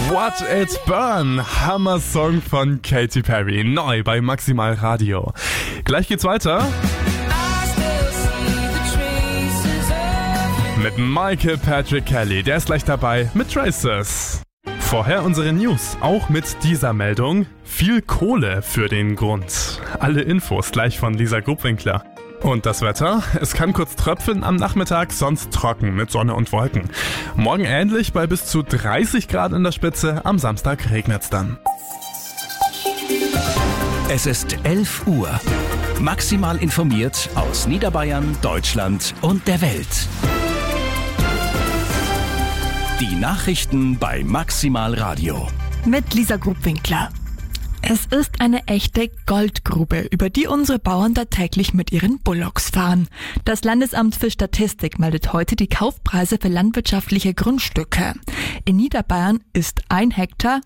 Watch It Burn, Hammer-Song von Katy Perry, neu bei Maximal Radio. Gleich geht's weiter mit Michael Patrick Kelly, der ist gleich dabei mit Traces. Vorher unsere News, auch mit dieser Meldung, viel Kohle für den Grund. Alle Infos gleich von Lisa Grubwinkler. Und das Wetter? Es kann kurz tröpfeln am Nachmittag, sonst trocken mit Sonne und Wolken. Morgen ähnlich bei bis zu 30 Grad in der Spitze, am Samstag regnet's dann. Es ist 11 Uhr. Maximal informiert aus Niederbayern, Deutschland und der Welt. Die Nachrichten bei Maximal Radio. Mit Lisa Grubwinkler. Es ist eine echte Goldgrube, über die unsere Bauern da täglich mit ihren Bullocks fahren. Das Landesamt für Statistik meldet heute die Kaufpreise für landwirtschaftliche Grundstücke. In Niederbayern ist 1 Hektar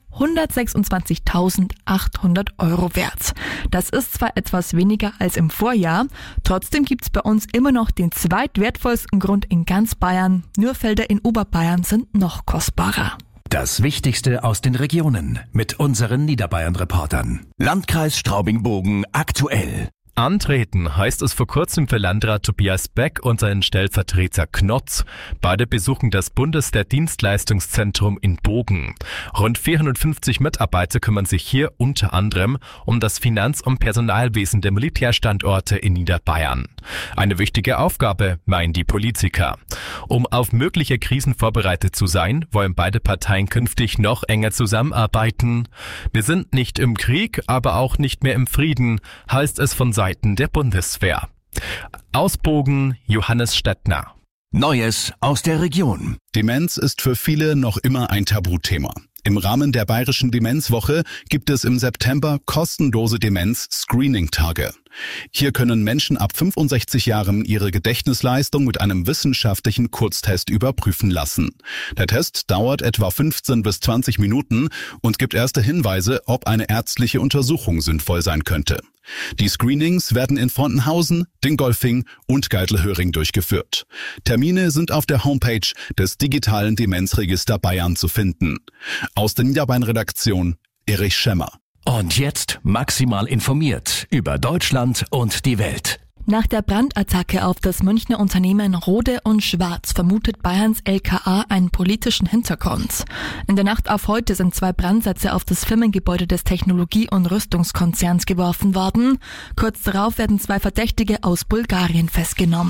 126.800 Euro wert. Das ist zwar etwas weniger als im Vorjahr, trotzdem gibt's bei uns immer noch den zweitwertvollsten Grund in ganz Bayern. Nur Felder in Oberbayern sind noch kostbarer. Das Wichtigste aus den Regionen mit unseren Niederbayern-Reportern. Landkreis Straubing-Bogen aktuell. Antreten heißt es vor kurzem für Landrat Tobias Beck und seinen Stellvertreter Knotz. Beide besuchen das Bundeswehrdienstleistungszentrum in Bogen. Rund 450 Mitarbeiter kümmern sich hier unter anderem um das Finanz- und Personalwesen der Militärstandorte in Niederbayern. Eine wichtige Aufgabe, meinen die Politiker. Um auf mögliche Krisen vorbereitet zu sein, wollen beide Parteien künftig noch enger zusammenarbeiten. Wir sind nicht im Krieg, aber auch nicht mehr im Frieden, heißt es von Seiten der Bundeswehr. Aus Bogen, Johannes Stettner. Neues aus der Region. Demenz ist für viele noch immer ein Tabuthema. Im Rahmen der Bayerischen Demenzwoche gibt es im September kostenlose Demenz-Screening-Tage. Hier können Menschen ab 65 Jahren ihre Gedächtnisleistung mit einem wissenschaftlichen Kurztest überprüfen lassen. Der Test dauert etwa 15 bis 20 Minuten und gibt erste Hinweise, ob eine ärztliche Untersuchung sinnvoll sein könnte. Die Screenings werden in Frontenhausen, Dingolfing und Geiselhöring durchgeführt. Termine sind auf der Homepage des digitalen Demenzregister Bayern zu finden. Aus der Niederbayern-Redaktion Erich Schemmer. Und jetzt maximal informiert über Deutschland und die Welt. Nach der Brandattacke auf das Münchner Unternehmen Rode und Schwarz vermutet Bayerns LKA einen politischen Hintergrund. In der Nacht auf heute sind 2 Brandsätze auf das Firmengebäude des Technologie- und Rüstungskonzerns geworfen worden. Kurz darauf werden 2 Verdächtige aus Bulgarien festgenommen.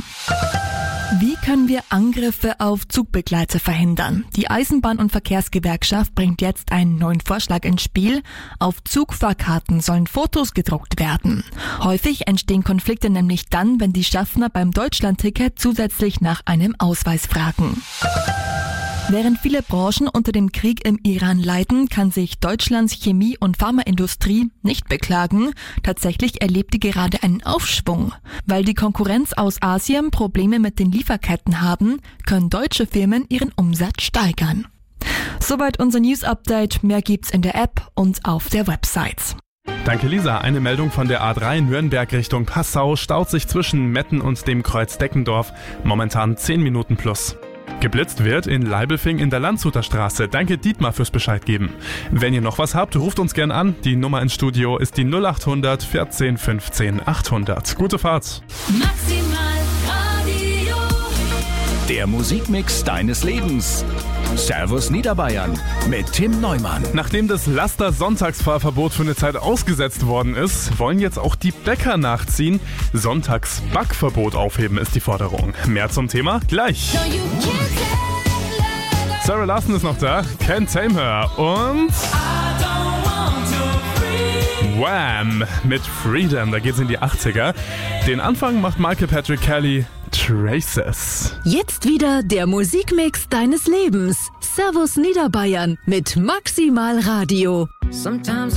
Wie können wir Angriffe auf Zugbegleiter verhindern? Die Eisenbahn- und Verkehrsgewerkschaft bringt jetzt einen neuen Vorschlag ins Spiel. Auf Zugfahrkarten sollen Fotos gedruckt werden. Häufig entstehen Konflikte nämlich dann, wenn die Schaffner beim Deutschlandticket zusätzlich nach einem Ausweis fragen. Während viele Branchen unter dem Krieg im Iran leiden, kann sich Deutschlands Chemie- und Pharmaindustrie nicht beklagen. Tatsächlich erlebt die gerade einen Aufschwung. Weil die Konkurrenz aus Asien Probleme mit den Lieferketten haben, können deutsche Firmen ihren Umsatz steigern. Soweit unser News-Update. Mehr gibt's in der App und auf der Website. Danke Lisa. Eine Meldung von der A3 Nürnberg Richtung Passau staut sich zwischen Metten und dem Kreuz Deckendorf. Momentan 10 Minuten plus. Geblitzt wird in Leibelfing in der Landshuter Straße. Danke Dietmar fürs Bescheid geben. Wenn ihr noch was habt, ruft uns gern an. Die Nummer ins Studio ist die 0800 14 15 800. Gute Fahrt. Maximal Radio. Der Musikmix deines Lebens. Servus Niederbayern mit Tim Neumann. Nachdem das Laster-Sonntagsfahrverbot für eine Zeit ausgesetzt worden ist, wollen jetzt auch die Bäcker nachziehen. Sonntagsbackverbot aufheben ist die Forderung. Mehr zum Thema gleich. Sarah Larson ist noch da, Can't Tame Her und Wham! Mit Freedom, da geht's in die 80er. Den Anfang macht Michael Patrick Kelly, Traces. Jetzt wieder der Musikmix deines Lebens. Servus Niederbayern mit Maximal Radio.